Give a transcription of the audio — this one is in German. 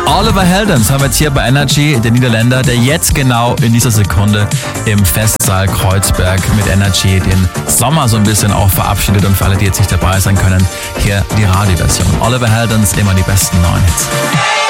Oliver Heldens haben wir jetzt hier bei Energy, der Niederländer, der jetzt genau in dieser Sekunde im Festsaal Kreuzberg mit Energy den Sommer so ein bisschen auch verabschiedet. Und für alle, die jetzt nicht dabei sein können, hier die Radioversion. Oliver Heldens, immer die besten neuen Hits.